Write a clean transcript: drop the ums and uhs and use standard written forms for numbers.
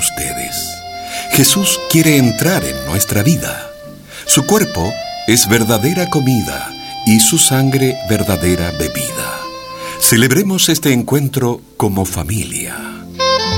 ustedes. Jesús quiere entrar en nuestra vida. Su cuerpo es verdadera comida y su sangre verdadera bebida. Celebremos este encuentro como familia.